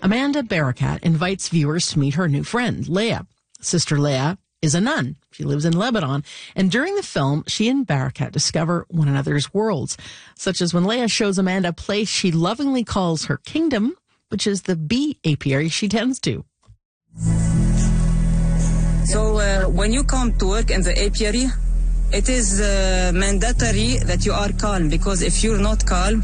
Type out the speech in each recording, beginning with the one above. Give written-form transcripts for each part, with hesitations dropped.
Amanda Barakat invites viewers to meet her new friend, Leah. Sister Leah is a nun. She lives in Lebanon. And during the film, she and Barakat discover one another's worlds, such as when Leah shows Amanda a place she lovingly calls her kingdom, which is the bee apiary she tends to. So when you come to work in the apiary, it is mandatory that you are calm, because if you're not calm,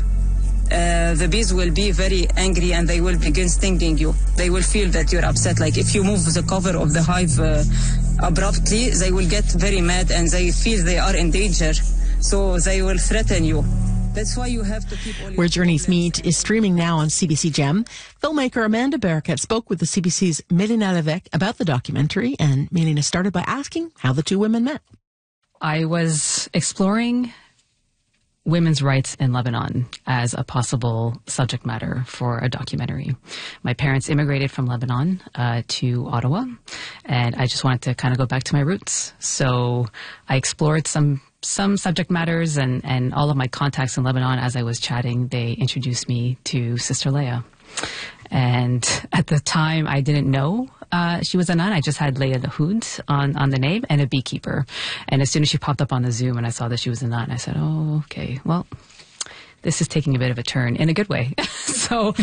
the bees will be very angry and they will begin stinging you. They will feel that you're upset. Like if you move the cover of the hive abruptly, they will get very mad and they feel they are in danger. So they will threaten you. That's why you have to keep all your Where Journeys Meet is streaming now on CBC Gem. Filmmaker Amanda Barakat spoke with the CBC's Mélina Lévesque about the documentary, and Mélina started by asking how the two women met. I was exploring women's rights in Lebanon as a possible subject matter for a documentary. My parents immigrated from Lebanon to Ottawa, and I just wanted to kind of go back to my roots. So I explored some subject matters, and all of my contacts in Lebanon, as I was chatting, they introduced me to Sister Leah. And at the time, I didn't know she was a nun. I just had Leah the Hood on the name and a beekeeper. And as soon as she popped up on the Zoom and I saw that she was a nun, I said, oh, okay, well, this is taking a bit of a turn in a good way. So,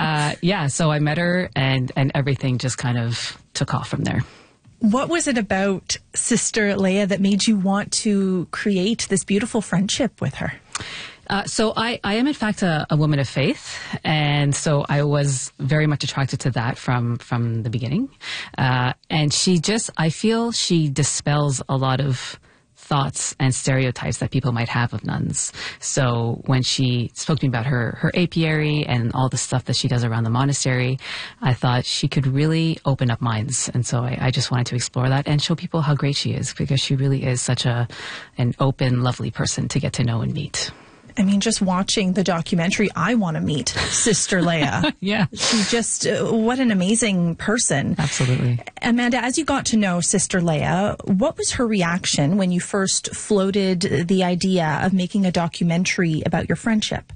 so I met her and everything just kind of took off from there. What was it about Sister Leah that made you want to create this beautiful friendship with her? So I am in fact a woman of faith, and so I was very much attracted to that from the beginning. And I feel she dispels a lot of thoughts and stereotypes that people might have of nuns. So when she spoke to me about her apiary and all the stuff that she does around the monastery, I thought she could really open up minds. And so I just wanted to explore that and show people how great she is, because she really is such an open, lovely person to get to know and meet. I mean, just watching the documentary, I want to meet Sister Leah. Yeah. She's just, what an amazing person. Absolutely. Amanda, as you got to know Sister Leah, what was her reaction when you first floated the idea of making a documentary about your friendship?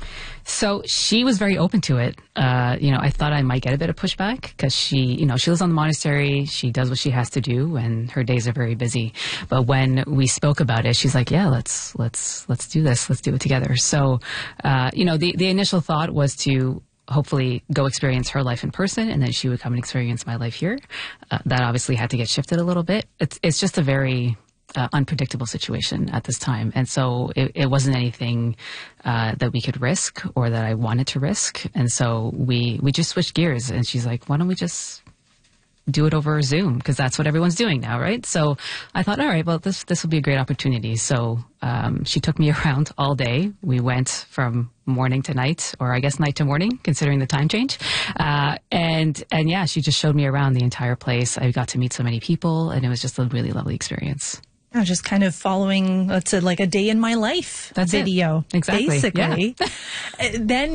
So she was very open to it. I thought I might get a bit of pushback because she lives on the monastery. She does what she has to do, and her days are very busy. But when we spoke about it, she's like, "Yeah, let's do this. Let's do it together." So, the initial thought was to hopefully go experience her life in person, and then she would come and experience my life here. That obviously had to get shifted a little bit. It's just a very unpredictable situation at this time. And so it wasn't anything that we could risk or that I wanted to risk. And so we just switched gears, and she's like, why don't we just do it over Zoom? Because that's what everyone's doing now, right? So I thought, all right, well, this will be a great opportunity. So she took me around all day. We went from morning to night, or I guess night to morning, considering the time change. And yeah, she just showed me around the entire place. I got to meet so many people, and it was just a really lovely experience. Just kind of following, let's say, like a day in my life video. Exactly. Basically. Yeah. Then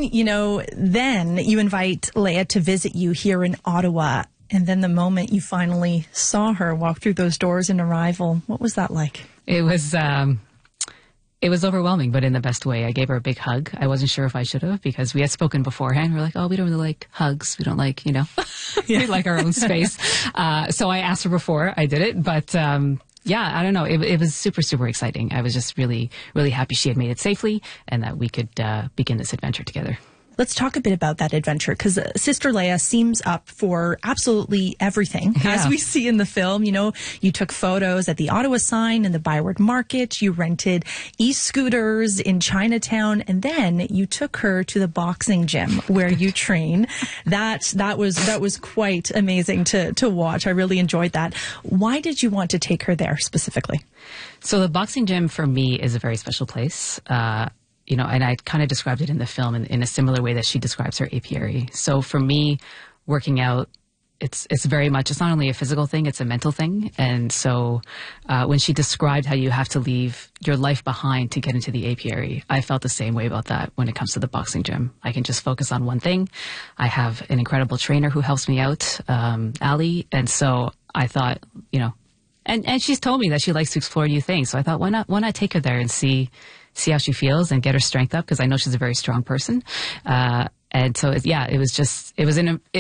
you invite Leah to visit you here in Ottawa. And then the moment you finally saw her walk through those doors in Arrival, what was that like? It was overwhelming, but in the best way. I gave her a big hug. I wasn't sure if I should have, because we had spoken beforehand. We're like, oh, we don't really like hugs. We don't like, we like our own space. So I asked her before I did it, but I don't know. It was super, super exciting. I was just really, really happy she had made it safely and that we could begin this adventure together. Let's talk a bit about that adventure, because Sister Leah seems up for absolutely everything, as we see in the film. You took photos at the Ottawa sign and the Byward Market. You rented e-scooters in Chinatown, and then you took her to the boxing gym where you train. That was quite amazing to watch. I really enjoyed that. Why did you want to take her there specifically? So the boxing gym for me is a very special place. And I kind of described it in the film in a similar way that she describes her apiary. So for me, working out, it's very much, it's not only a physical thing, it's a mental thing. And so when she described how you have to leave your life behind to get into the apiary, I felt the same way about that when it comes to the boxing gym. I can just focus on one thing. I have an incredible trainer who helps me out, Ali. And so I thought, and she's told me that she likes to explore new things. So I thought, why not take her there and see how she feels and get her strength up, because I know she's a very strong person. And so, it